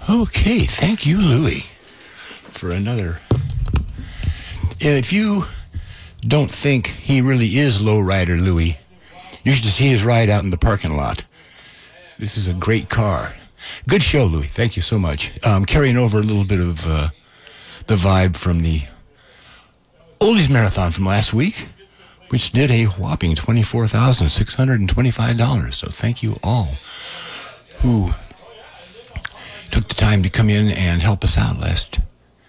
Okay, thank you, Louie, for another. And if you don't think he really is Lowrider Louie, you should see his ride out in the parking lot. This is a great car. Good show, Louie. Thank you so much. Carrying over a little bit of the vibe from the Oldies Marathon from last week, which did a whopping $24,625. So thank you all who took the time to come in and help us out last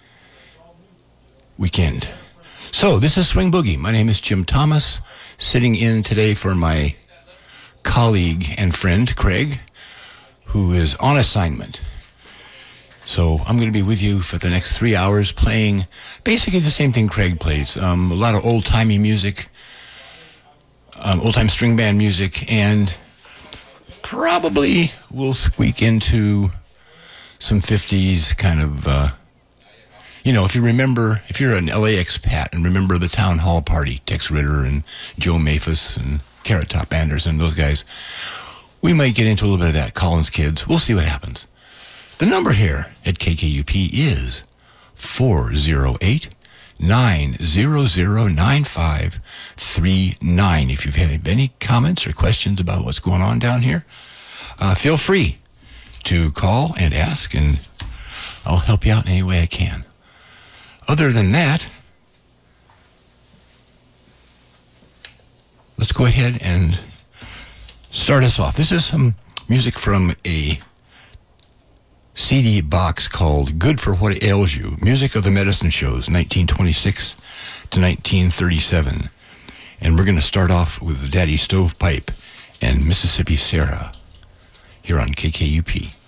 weekend. So this is Swing Boogie. My name is Jim Thomas, sitting in today for my colleague and friend, Craig, who is on assignment. So I'm going to be with you for the next 3 hours playing basically the same thing Craig plays. A lot of old-timey music, old-time string band music, and probably we'll squeak into some 50s kind of, if you remember, if you're an LA expat and remember the Town Hall Party, Tex Ritter and Joe Maphis and Carrot Top Anderson, those guys, we might get into a little bit of that. Collins Kids. We'll see what happens. The number here at KKUP is 408-900-9539. If you've had any comments or questions about what's going on down here, feel free to call and ask, and I'll help you out in any way I can. Other than that, let's go ahead and start us off. This is some music from a CD box called Good for What Ails You, Music of the Medicine Shows, 1926 to 1937. And we're going to start off with Daddy Stovepipe and Mississippi Sarah here on KKUP.